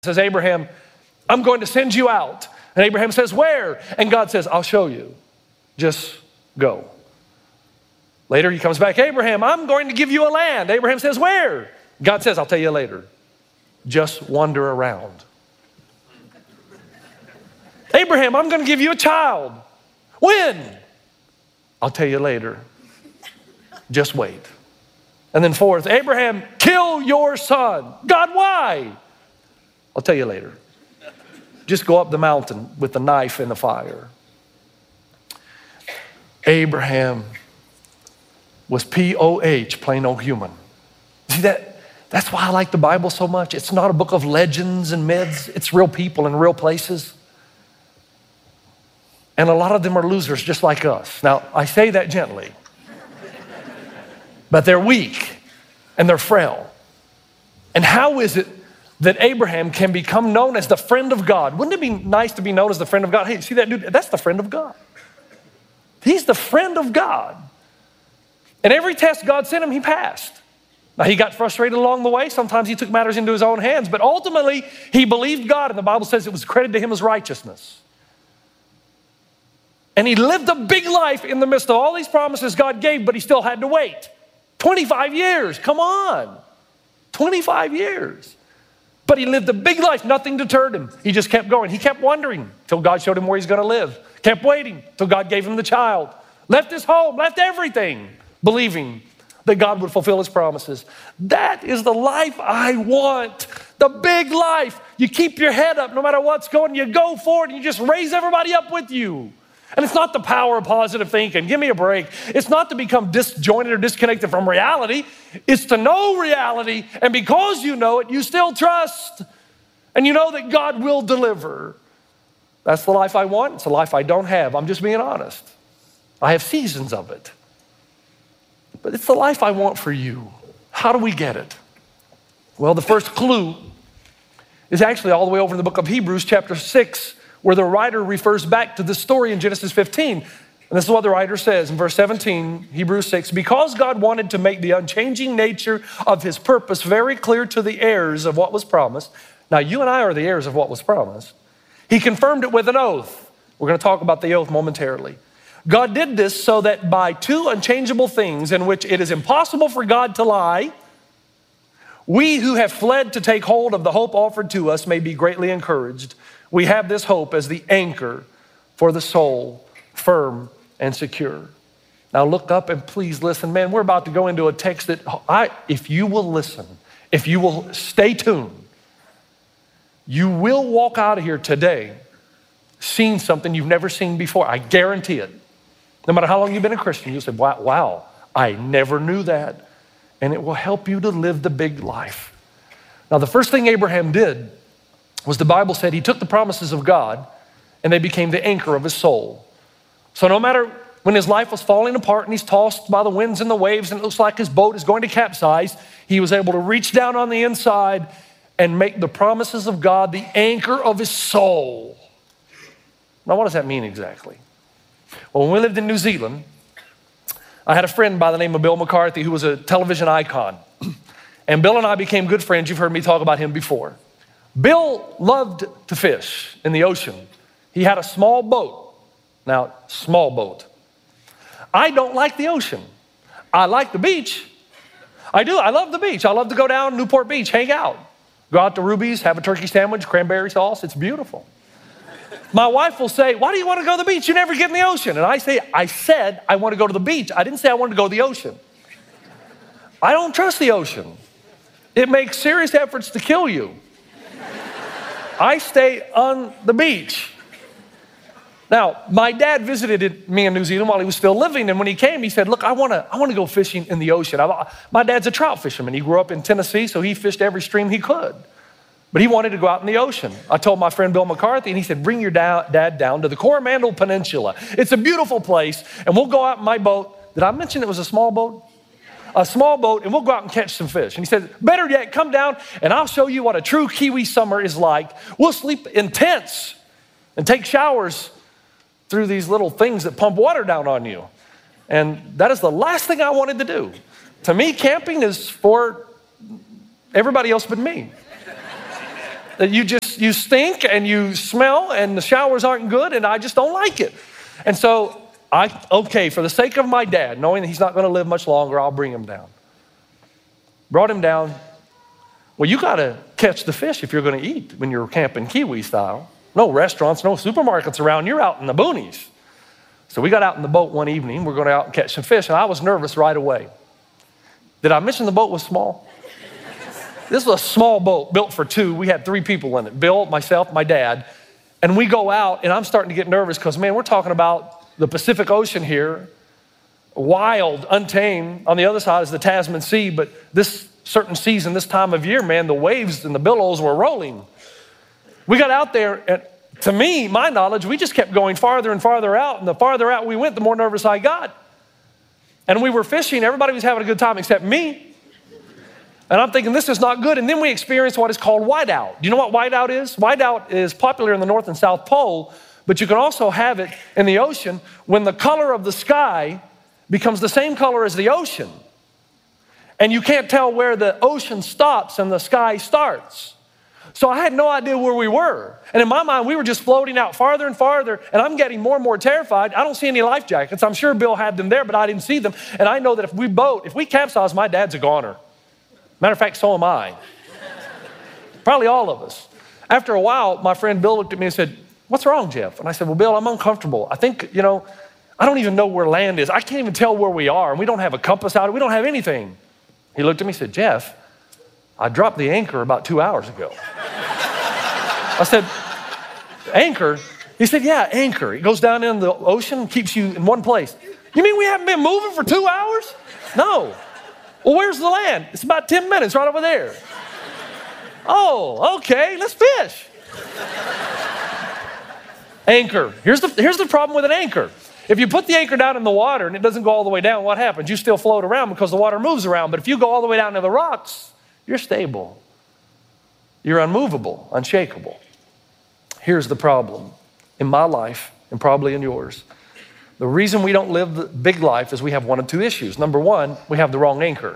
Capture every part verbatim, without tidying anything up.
says, Abraham, I'm going to send you out. And Abraham says, where? And God says, I'll show you. Just go. Later he comes back, Abraham, I'm going to give you a land. Abraham says, where? God says, I'll tell you later. Just wander around. Abraham, I'm going to give you a child. When? I'll tell you later. Just wait. And then fourth, Abraham, kill your son. God, why? I'll tell you later. Just go up the mountain with the knife and the fire. Abraham was P O H, plain old human. See that? That's why I like the Bible so much. It's not a book of legends and myths. It's real people in real places. And a lot of them are losers just like us. Now, I say that gently. But they're weak and they're frail. And how is it that Abraham can become known as the friend of God? Wouldn't it be nice to be known as the friend of God? Hey, see that dude? That's the friend of God. He's the friend of God. And every test God sent him, he passed. Now, he got frustrated along the way. Sometimes he took matters into his own hands. But ultimately, he believed God, and the Bible says it was credited to him as righteousness. And he lived a big life in the midst of all these promises God gave, but he still had to wait. twenty-five years, come on. twenty-five years. But he lived a big life. Nothing deterred him. He just kept going. He kept wondering till God showed him where he's going to live. Kept waiting till God gave him the child. Left his home, left everything, believing that God would fulfill his promises. That is the life I want. The big life. You keep your head up no matter what's going. You go forward and you just raise everybody up with you. And it's not the power of positive thinking. Give me a break. It's not to become disjointed or disconnected from reality. It's to know reality. And because you know it, you still trust. And you know that God will deliver. That's the life I want. It's the life I don't have. I'm just being honest. I have seasons of it. But it's the life I want for you. How do we get it? Well, the first clue is actually all the way over in the book of Hebrews chapter six, where the writer refers back to the story in Genesis fifteen. And this is what the writer says in verse seventeen, Hebrews six, because God wanted to make the unchanging nature of his purpose very clear to the heirs of what was promised. Now, you and I are the heirs of what was promised. He confirmed it with an oath. We're going to talk about the oath momentarily. God did this so that by two unchangeable things in which it is impossible for God to lie, we who have fled to take hold of the hope offered to us may be greatly encouraged. We have this hope as the anchor for the soul, firm and secure. Now look up and please listen. Man, we're about to go into a text that I, if you will listen, if you will stay tuned, you will walk out of here today seeing something you've never seen before. I guarantee it. No matter how long you've been a Christian, you'll say, wow, wow, I never knew that. And it will help you to live the big life. Now, the first thing Abraham did was the Bible said he took the promises of God and they became the anchor of his soul. So no matter when his life was falling apart and he's tossed by the winds and the waves and it looks like his boat is going to capsize, he was able to reach down on the inside and make the promises of God the anchor of his soul. Now, what does that mean exactly? Well, when we lived in New Zealand, I had a friend by the name of Bill McCarthy who was a television icon. And Bill and I became good friends. You've heard me talk about him before. Bill loved to fish in the ocean. He had a small boat. Now, small boat. I don't like the ocean. I like the beach. I do. I love the beach. I love to go down Newport Beach, hang out. Go out to Ruby's, have a turkey sandwich, cranberry sauce. It's beautiful. My wife will say, why do you want to go to the beach? You never get in the ocean. And I say, I said I want to go to the beach. I didn't say I wanted to go to the ocean. I don't trust the ocean. It makes serious efforts to kill you. I stay on the beach. Now, my dad visited me in New Zealand while he was still living. And when he came, he said, look, I want to I want to go fishing in the ocean. I, my dad's a trout fisherman. He grew up in Tennessee, so he fished every stream he could. But he wanted to go out in the ocean. I told my friend Bill McCarthy, and he said, bring your da- dad down to the Coromandel Peninsula. It's a beautiful place, and we'll go out in my boat. Did I mention it was a small boat? A small boat, and we'll go out and catch some fish. And he said, better yet, come down, and I'll show you what a true Kiwi summer is like. We'll sleep in tents and take showers through these little things that pump water down on you. And that is the last thing I wanted to do. To me, camping is for everybody else but me. that you just, you stink and you smell and the showers aren't good and I just don't like it. And so I, okay, for the sake of my dad, knowing that he's not going to live much longer, I'll bring him down. Brought him down. Well, you got to catch the fish if you're going to eat when you're camping Kiwi style. No restaurants, no supermarkets around. You're out in the boonies. So we got out in the boat one evening. We're going to out and catch some fish, and I was nervous right away. Did I mention the boat was small? This was a small boat built for two. We had three people in it, Bill, myself, my dad. And we go out, and I'm starting to get nervous because, man, we're talking about the Pacific Ocean here, wild, untamed. On the other side is the Tasman Sea, but this certain season, this time of year, man, the waves and the billows were rolling. We got out there, and to me, my knowledge, we just kept going farther and farther out, and the farther out we went, the more nervous I got. And we were fishing. Everybody was having a good time except me. And I'm thinking, this is not good. And then we experienced what is called whiteout. Do you know what whiteout is? Whiteout is popular in the North and South Pole, but you can also have it in the ocean when the color of the sky becomes the same color as the ocean. And you can't tell where the ocean stops and the sky starts. So I had no idea where we were. And in my mind, we were just floating out farther and farther, and I'm getting more and more terrified. I don't see any life jackets. I'm sure Bill had them there, but I didn't see them. And I know that if we boat, if we capsize, my dad's a goner. Matter of fact, so am I. Probably all of us. After a while, my friend Bill looked at me and said, "What's wrong, Jeff?" And I said, "Well, Bill, I'm uncomfortable. I think, you know, I don't even know where land is. I can't even tell where we are, and we don't have a compass out. We don't have anything." He looked at me and said, "Jeff, I dropped the anchor about two hours ago." I said, "Anchor?" He said, "Yeah, anchor. It goes down in the ocean, keeps you in one place." "You mean we haven't been moving for two hours?" "No." "Well, where's the land?" "It's about ten minutes right over there." "Oh, okay, let's fish." Anchor. Here's the, here's the problem with an anchor. If you put the anchor down in the water and it doesn't go all the way down, what happens? You still float around because the water moves around. But if you go all the way down to the rocks, you're stable. You're unmovable, unshakable. Here's the problem in my life and probably in yours. The reason we don't live the big life is we have one of two issues. Number one, we have the wrong anchor.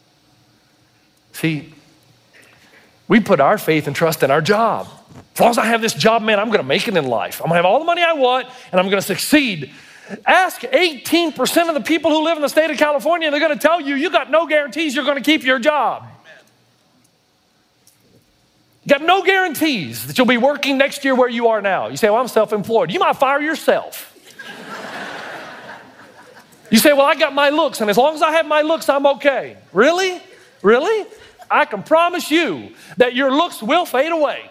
See, we put our faith and trust in our job. As long as I have this job, man, I'm going to make it in life. I'm going to have all the money I want, and I'm going to succeed. Ask eighteen percent of the people who live in the state of California, and they're going to tell you, you got no guarantees you're going to keep your job. You got no guarantees that you'll be working next year where you are now. You say, "Well, I'm self-employed." You might fire yourself. You say, "Well, I got my looks, and as long as I have my looks, I'm okay." Really? Really? I can promise you that your looks will fade away.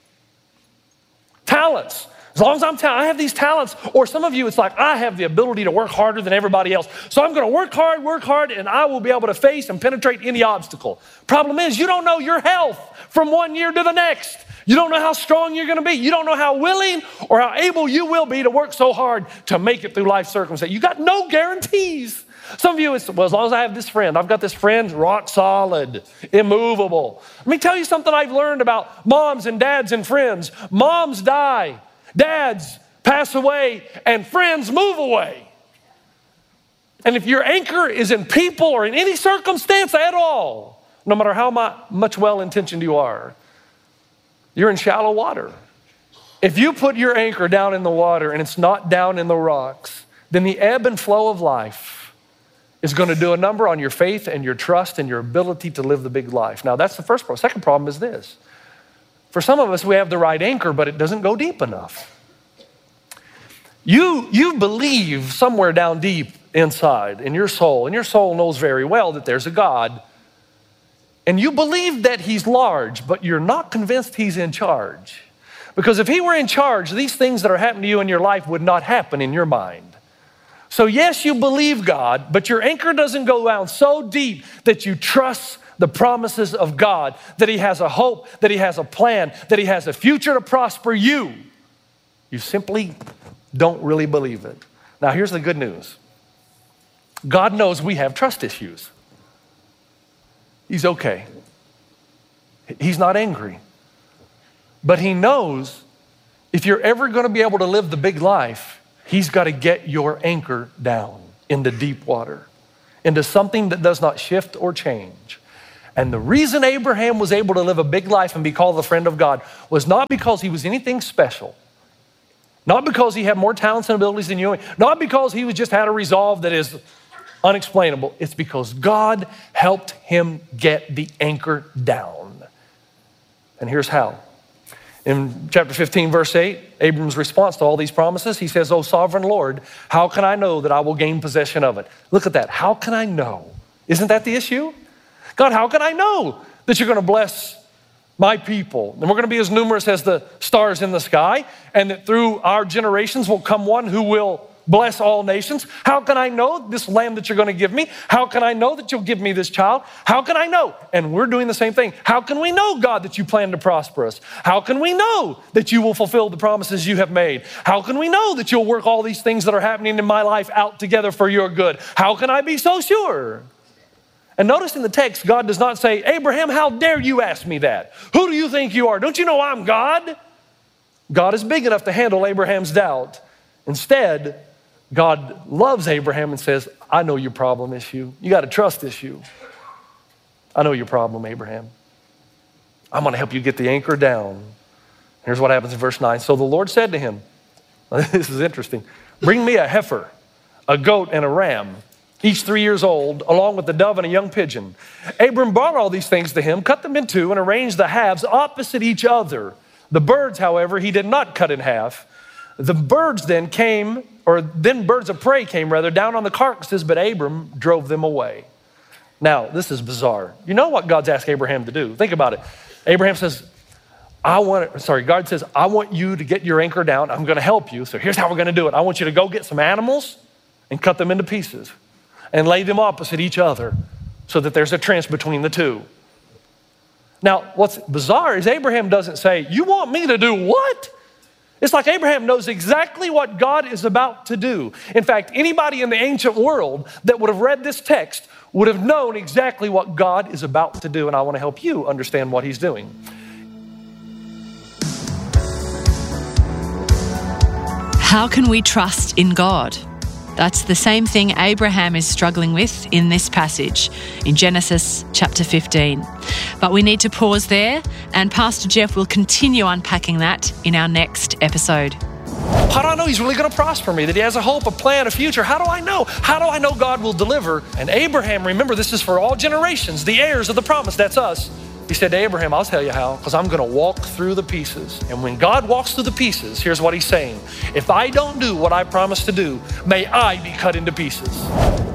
Talents. As long as I'm talented, I have these talents. Or some of you, it's like, I have the ability to work harder than everybody else. So I'm going to work hard, work hard, and I will be able to face and penetrate any obstacle. Problem is, you don't know your health from one year to the next. You don't know how strong you're going to be. You don't know how willing or how able you will be to work so hard to make it through life circumstances. You got no guarantees. Some of you, it's, well, as long as I have this friend, I've got this friend, rock solid, immovable. Let me tell you something I've learned about moms and dads and friends. Moms die, dads pass away, and friends move away. And if your anchor is in people or in any circumstance at all, no matter how much well-intentioned you are, you're in shallow water. If you put your anchor down in the water and it's not down in the rocks, then the ebb and flow of life is going to do a number on your faith and your trust and your ability to live the big life. Now, that's the first problem. Second problem is this. For some of us, we have the right anchor, but it doesn't go deep enough. You, you believe somewhere down deep inside in your soul, and your soul knows very well that there's a God, and you believe that he's large, but you're not convinced he's in charge. Because if he were in charge, these things that are happening to you in your life would not happen in your mind. So yes, you believe God, but your anchor doesn't go down so deep that you trust the promises of God, that he has a hope, that he has a plan, that he has a future to prosper you. You simply don't really believe it. Now here's the good news. God knows we have trust issues. He's okay. He's not angry. But he knows if you're ever going to be able to live the big life, he's got to get your anchor down into deep water, into something that does not shift or change. And the reason Abraham was able to live a big life and be called the friend of God was not because he was anything special, not because he had more talents and abilities than you, not because he was just had a resolve that is unexplainable. It's because God helped him get the anchor down. And here's how. In chapter fifteen, verse eight, Abram's response to all these promises, he says, "O sovereign Lord, how can I know that I will gain possession of it?" Look at that. How can I know? Isn't that the issue? God, how can I know that you're going to bless my people? And we're going to be as numerous as the stars in the sky, and that through our generations will come one who will bless all nations. How can I know this land that you're going to give me? How can I know that you'll give me this child? How can I know? And we're doing the same thing. How can we know, God, that you plan to prosper us? How can we know that you will fulfill the promises you have made? How can we know that you'll work all these things that are happening in my life out together for your good? How can I be so sure? And notice in the text, God does not say, "Abraham, how dare you ask me that? Who do you think you are? Don't you know I'm God?" God is big enough to handle Abraham's doubt. Instead, God loves Abraham and says, "I know your problem issue. You got a trust issue. I know your problem, Abraham. I'm going to help you get the anchor down." Here's what happens in verse nine. So the Lord said to him, this is interesting, "Bring me a heifer, a goat, and a ram, each three years old, along with a dove and a young pigeon." Abram brought all these things to him, cut them in two, and arranged the halves opposite each other. The birds, however, he did not cut in half. The birds then came, or then birds of prey came rather, down on the carcasses, but Abram drove them away. Now, this is bizarre. You know what God's asked Abraham to do? Think about it. Abraham says, I want it, sorry, God says, "I want you to get your anchor down. I'm going to help you. So here's how we're going to do it. I want you to go get some animals and cut them into pieces and lay them opposite each other so that there's a trench between the two." Now, what's bizarre is Abraham doesn't say, "You want me to do what?" It's like Abraham knows exactly what God is about to do. In fact, anybody in the ancient world that would have read this text would have known exactly what God is about to do, and I want to help you understand what he's doing. How can we trust in God? That's the same thing Abraham is struggling with in this passage in Genesis chapter fifteen. But we need to pause there, and Pastor Jeff will continue unpacking that in our next episode. How do I know he's really going to prosper me, that he has a hope, a plan, a future? How do I know? How do I know God will deliver? And Abraham, remember, this is for all generations, the heirs of the promise, that's us. He said to Abraham, "I'll tell you how, because I'm going to walk through the pieces." And when God walks through the pieces, here's what he's saying. If I don't do what I promised to do, may I be cut into pieces.